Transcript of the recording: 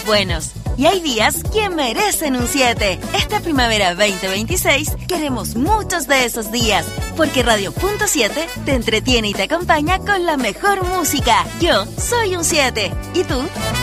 días buenos. Y hay días que merecen un 7. Esta primavera 2026 queremos muchos de esos días, porque Radio.7 te entretiene y te acompaña con la mejor música. Yo soy un 7. ¿Y tú?